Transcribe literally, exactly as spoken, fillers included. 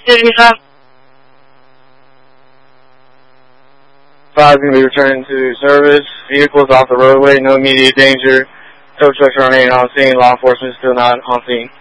seventy-five. five going to be returning to service. Vehicles off the roadway, no immediate danger. Tow trucks running on scene. Law enforcement still not on scene.